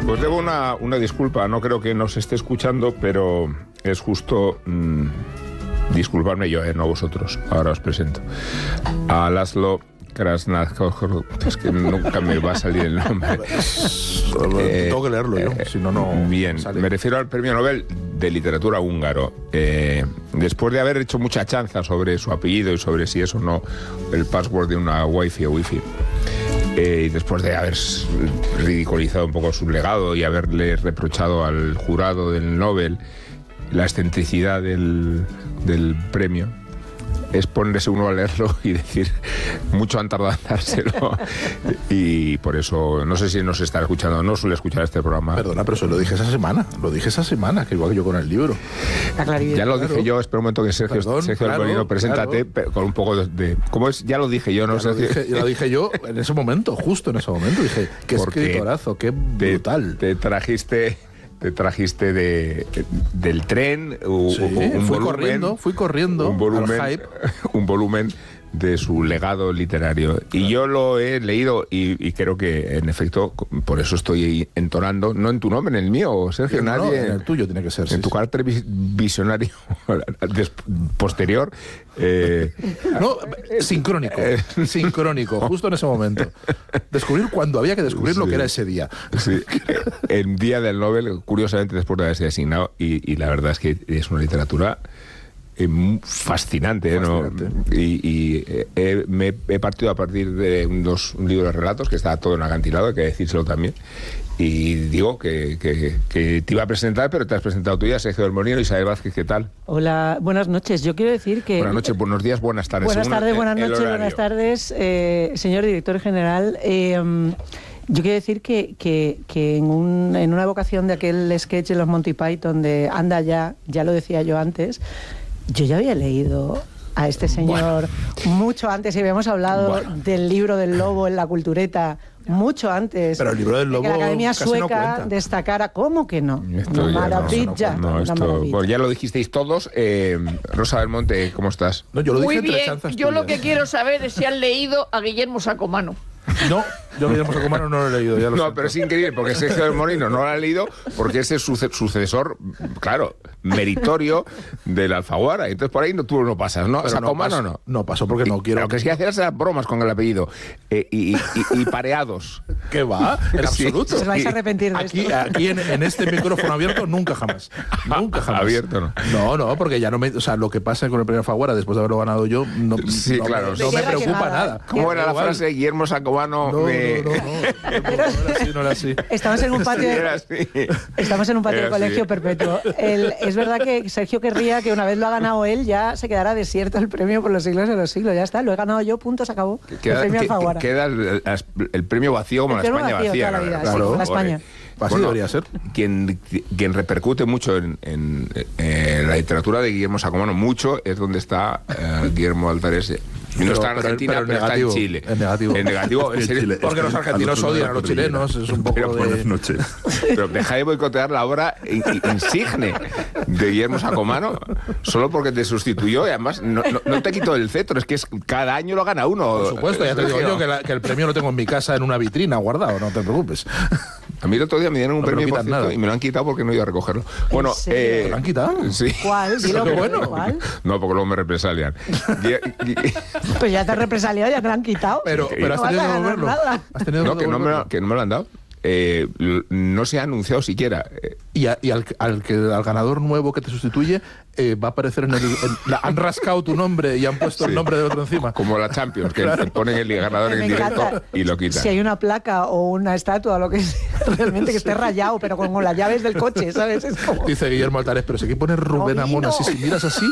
Pues debo una disculpa, no creo que nos esté escuchando, pero es justo disculparme yo, no vosotros. Ahora os presento a Laszlo Krasznahor, es que nunca me va a salir el nombre. Tengo que leerlo yo, si no, no. Bien, me refiero al premio Nobel de literatura húngaro. Después de haber hecho mucha chanza sobre su apellido y sobre si es o no el password de una wifi o wifi, y después de haber ridiculizado un poco su legado y haberle reprochado al jurado del Nobel la excentricidad del premio, es ponerse uno a leerlo y decir, mucho han tardado en dárselo. Y por eso, no sé si nos está escuchando, no suele escuchar este programa. Perdona, pero eso lo dije esa semana, que igual que yo con el libro. Ya lo dije yo, espera un momento que Sergio del Molino, preséntate con un poco de... ¿Cómo es? Ya lo dije yo, ¿no? Lo dije yo en ese momento, justo en ese momento. Dije, qué escritorazo, qué brutal. Te trajiste del tren fui corriendo un volumen de su legado literario. Claro. Y yo lo he leído y creo que, en efecto, por eso estoy entonando, no en tu nombre, en el mío, Sergio, nadie... en el tuyo tiene que ser. En tu carácter visionario posterior. Sincrónico, justo en ese momento. Descubrir cuando había que descubrir lo que era ese día. Sí, el día del Nobel, curiosamente después de haberse asignado, y la verdad es que es una literatura... fascinante, ¿no? Me he partido a partir de un libro de relatos que está todo en acantilado, hay que decírselo también, y digo que te iba a presentar, pero te has presentado tú ya, Sergio del Molino. Isabel Vázquez, ¿qué tal? Hola, buenas noches. Yo quiero decir que... Buenas noches, buenos días, buenas tardes. Buenas tardes, buenas noches, buenas tardes, señor director general. Yo quiero decir que en una evocación de aquel sketch de los Monty Python de Anda ya lo decía yo antes, yo ya había leído a este señor mucho antes, y habíamos hablado del libro del lobo en la cultureta mucho antes. Pero el libro del lobo que la Academia Sueca no destacara. ¿Cómo que no? Maravilla. Bueno, ya lo dijisteis todos. Rosa del Monte, ¿cómo estás? No, yo lo dije. Muy bien. Yo lo que quiero saber es si han leído a Guillermo Sacomano. No, yo Guillermo Sacomano no lo he leído. Ya no, pero es increíble, porque Sergio del Molino no lo ha leído, porque es el sucesor, claro, meritorio del Alfaguara. Entonces por ahí tú no pasas, ¿no? Sacomano no. No paso porque no quiero. Lo que sí hacer es hacer bromas con el apellido y pareados. ¿Qué va? En absoluto. Os vais a arrepentir de esto. Aquí en este micrófono abierto, nunca jamás. Nunca jamás. Abierto, ¿no? No, porque ya no me... O sea, lo que pasa con el premio Alfaguara después de haberlo ganado yo, no me preocupa nada. ¿Cómo era la frase de Guillermo Sacomano? No era así. Estamos en un patio de colegio perpetuo. Es verdad que Sergio querría que una vez lo ha ganado él, ya se quedara desierto el premio por los siglos de los siglos. Ya está, lo he ganado yo, punto, se acabó. El premio Alfaguara. Queda el premio vacío como la España vacía. Claro, la España. Así debería ser. Quien repercute mucho en la literatura de Guillermo Sacomano, mucho, es donde está Guillermo Altares. Y no está en Argentina, pero está en Chile. En negativo. En negativo. Porque los argentinos odian a los chilenos. Es un poco buenas noches. Pero deja de boicotear la obra insigne de Guillermo Sacomano solo porque te sustituyó, y además no te quitó el cetro. Es que cada año lo gana uno. Por supuesto, ya te digo yo que el premio lo tengo en mi casa en una vitrina guardado, no te preocupes. A mí el otro día me dieron un premio, por cierto, y me lo han quitado porque no iba a recogerlo. Bueno, ¿me lo han quitado? Sí. ¿Cuál? Dilo, bueno. ¿Cuál? No, porque luego me represalian. Pues ya te han represaliado, ya te lo han quitado. Pero has tenido que devolverlo. Que no me lo han dado. No se ha anunciado siquiera. Y al ganador nuevo que te sustituye va a aparecer han rascado tu nombre y han puesto el nombre del otro encima. Como la Champions, que ponen el ganador en directo y lo quitan. Si hay una placa o una estatua o lo que sea, realmente que esté rayado, pero con las llaves del coche, ¿sabes? Es como... Dice Guillermo Altares, pero si hay que poner Rubén Amón así, si miras así...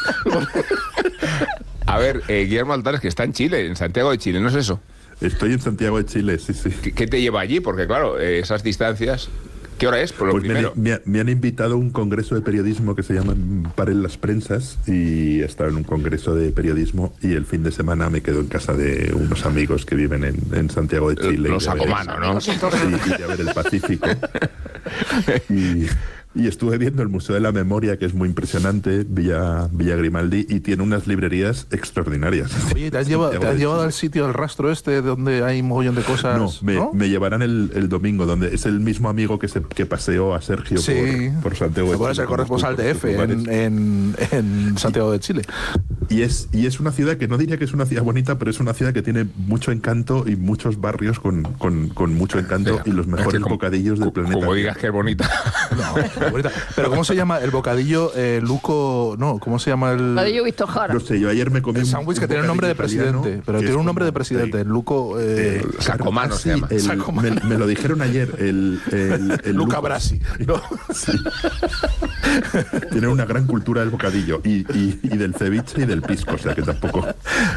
A ver, Guillermo Altares, que está en Chile, en Santiago de Chile, ¿no es eso? Estoy en Santiago de Chile, sí. ¿Qué te lleva allí? Porque claro, esas distancias... ¿Qué hora es? Por lo primero. Me han invitado a un congreso de periodismo que se llama Paren las Prensas, y he estado en un congreso de periodismo, y el fin de semana me quedo en casa de unos amigos que viven en Santiago de Chile. Los Sacomano, ¿no? Sí, y a ver el Pacífico. Y estuve viendo el Museo de la Memoria, que es muy impresionante, Villa Grimaldi, y tiene unas librerías extraordinarias. Oye, ¿te has llevado al sitio, al rastro donde hay un mogollón de cosas? No, me llevarán el domingo, donde es el mismo amigo que paseó a Sergio por Santiago de Chile. Es el corresponsal de EFE en Santiago de Chile. Y es una ciudad que no diría que es una ciudad bonita, pero es una ciudad que tiene mucho encanto y muchos barrios con mucho encanto, y los mejores bocadillos del planeta. Como digas que es bonita. No, bonita. Pero ¿cómo se llama el bocadillo Luco? No, ¿cómo se llama el bocadillo Vistojara? No sé, yo ayer me comí el sándwich que tiene un nombre de presidente, pero tiene un nombre de presidente, Luco Sacomano se llama. Me lo dijeron ayer, el Luca Brasi. ¿No? Sí. Tiene una gran cultura del bocadillo y del ceviche y del pisco, o sea que tampoco